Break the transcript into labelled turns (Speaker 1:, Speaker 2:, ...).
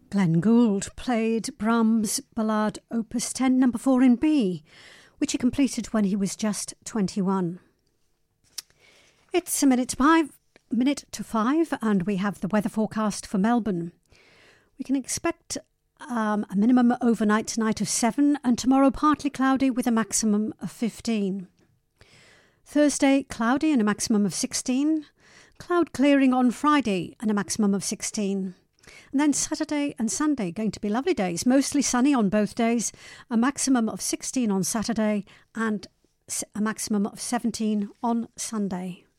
Speaker 1: Glenn Gould played Brahms' Ballade Opus 10 No. 4 in B, which he completed when he was just 21. It's a minute to five, and we have the weather forecast for Melbourne. We can expect a minimum overnight tonight of 7, and tomorrow partly cloudy with a maximum of 15. Thursday, cloudy and a maximum of 16. Cloud clearing on Friday and a maximum of 16. And then Saturday and Sunday going to be lovely days, mostly sunny on both days, a maximum of 16 on Saturday and a maximum of 17 on Sunday.